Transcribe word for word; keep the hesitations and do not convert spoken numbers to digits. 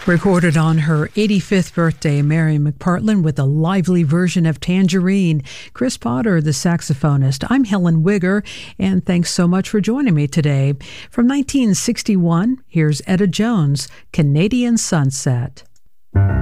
Recorded on her eighty-fifth birthday, Mary McPartland with a lively version of Tangerine. Chris Potter, the saxophonist. I'm Helen Wigger, and thanks so much for joining me today. From nineteen sixty-one, here's Etta Jones, Canadian Sunset.